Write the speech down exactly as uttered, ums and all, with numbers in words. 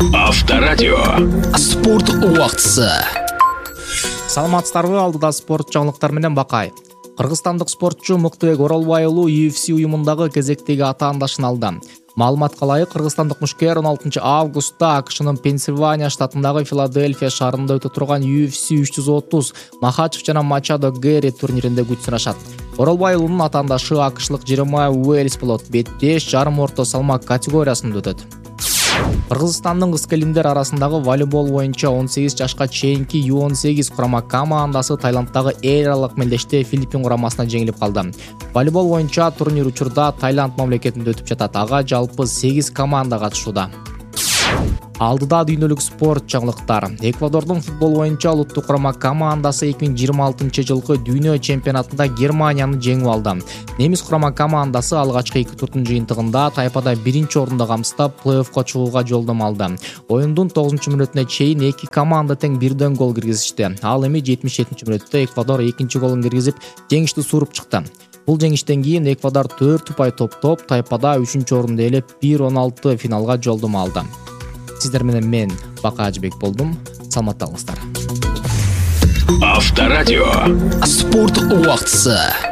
Авторадио. Спорт убактысы. Саламатсыздарбы, алдыда спорт жаңылыктар менен Бакай. Кыргызстандык спортчу Муктубек Оролбай уулу ю эф си уюмундагы кезектеги атаандашын алды. Маалыматка ылайык, кыргызстандык мушкер он алтынчы августта АКШнын Пенсильвания штатындагы Филадельфия шаарында өтө турган ю эф си үч жүз отуз Махачев жана Мачадо Гэри турниринде күч сынашат. Оролбай уулунун атаандашы акшлык Жеремай Уэльс болот. беш жарым орто салмак категориясында өтөт. Кыргызстандын кыз келиндер арасындагы волейбол боюнча он сегиз жашка чейинки ю он сегиз курама командасы Таиланддагы эл аралык мелдеште Филиппин курамасына жеңилип калды. Волейбол боюнча турнир учурда Таиланд мамлекетинде өтүп жатат. Ага жалпы сегиз команда катышууда. Алдыда дүйнөлүк спорт жаңылыктар. Эквадордун футбол боюнча улуттук курама командасы эки миң жыйырма алтынчы жылкы дүйнө чемпионатында Германияны жеңип алды. Немис курама командасы алгачкы эки турдун жыйынтыгында тайпада биринчи орунда камсыздап плей-оффко чыгууга жолдомо алды. Оюндун тогузунчу мүнөтүнө чейин эки команда тең бирден гол киргизишти. Ал эми жетимиш жетинчи мүнөттө Эквадор экинчи голун киргизип, жеңишти сууруп чыкты. Бул жеңиштен кийин Эквадор төрт упай топтоп, тайпада үчүнчү орунду ээлеп бир он алты финалга жолдомо алды. Сиздер менен мен Бакай Ажыбек болдум. Саламатта болуңуздар. Авторадио. Спорт убактысы.